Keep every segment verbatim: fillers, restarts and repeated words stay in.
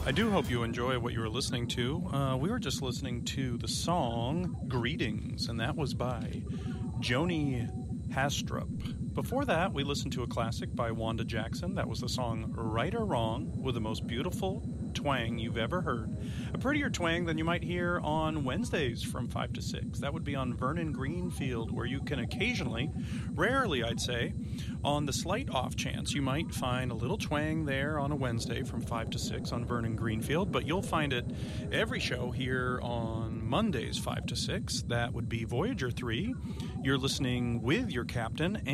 I do hope you enjoy what you were listening to. Uh, we were just listening to the song Greetings, and that was by Joni Hastrup. Before that, we listened to a classic by Wanda Jackson. That was the song Right or Wrong, with the most beautiful twang you've ever heard. A prettier twang than you might hear on Wednesdays from five to six. That would be on Vernon Greenfield, where you can occasionally, rarely I'd say, on the slight off chance you might find a little twang there on a Wednesday from five to six on Vernon Greenfield, but you'll find it every show here on Mondays five to six. That would be Voyager three. You're listening with your captain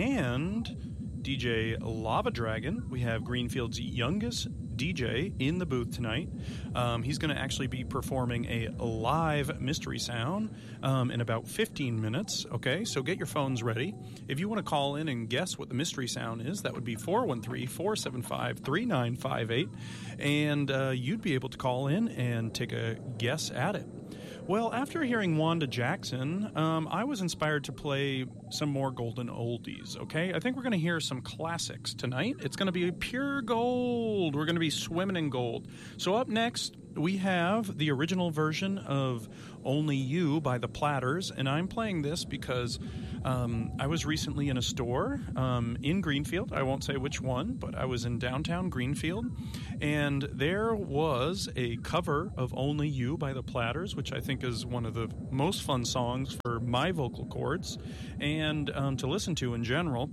and D J Lava Dragon. We have Greenfield's youngest D J in the booth tonight. Um, he's going to actually be performing a live mystery sound um, in about fifteen minutes. Okay, so get your phones ready. If you want to call in and guess what the mystery sound is, that would be four one three, four seven five, three nine five eight, and uh, you'd be able to call in and take a guess at it. Well, after hearing Wanda Jackson, um, I was inspired to play some more golden oldies, okay? I think we're going to hear some classics tonight. It's going to be pure gold. We're going to be swimming in gold. So up next, we have the original version of Only You by the Platters, and I'm playing this because um, I was recently in a store um, in Greenfield. I won't say which one, but I was in downtown Greenfield, and there was a cover of Only You by the Platters, which I think is one of the most fun songs for my vocal cords and um, to listen to in general.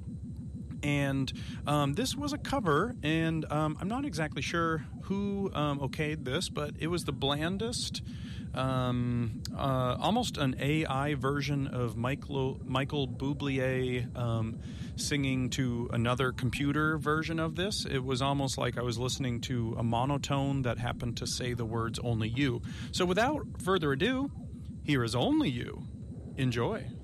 And um, this was a cover, and um, I'm not exactly sure who um, okayed this, but it was the blandest, um, uh, almost an A I version of Michael, Michael Bublé um, singing to another computer version of this. It was almost like I was listening to a monotone that happened to say the words Only You. So without further ado, here is Only You. Enjoy.